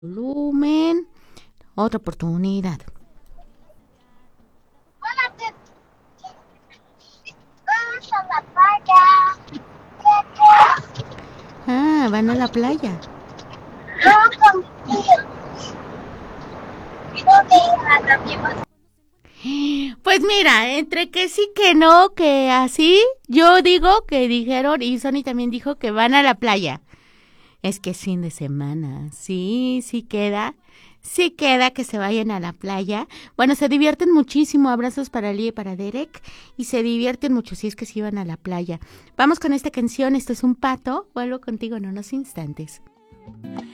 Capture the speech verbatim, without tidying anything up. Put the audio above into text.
Volumen. Otra oportunidad. Hola, te- vamos a la playa. Ah, van a la playa. Vamos con mi tío. ¿Y dónde irá también? Pues mira, entre que sí que no, que así, yo digo que dijeron, y Sony también dijo que van a la playa. Es que es fin de semana, sí, sí queda, sí queda que se vayan a la playa. Bueno, se divierten muchísimo, abrazos para Lee y para Derek, y se divierten mucho si es que se van a la playa. Vamos con esta canción, esto es Un Pato, vuelvo contigo en unos instantes.